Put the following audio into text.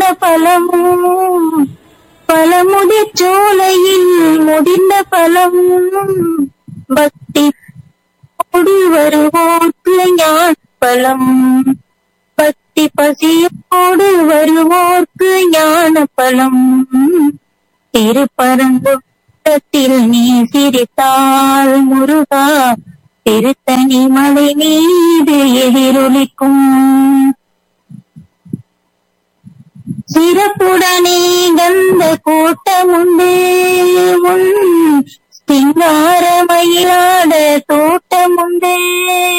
பழமும் பழமுதிர் சோலையில் முதிர்ந்த பழமும் பக்தி ஓடி வருவோர்க்கு ஞான பழம் பக்தி பசியோடு வருவோர்க்கு ஞான பழம் திருப்பரங்குன்றத்தில் நீ சிரித்தால் முருகா திருத்தணி மலை மீது எதிரொலிக்கும் சிறப்புடனே கந்த கூட்டமுண்டு சிங்கார மயிலாட தோட்டமுண்டு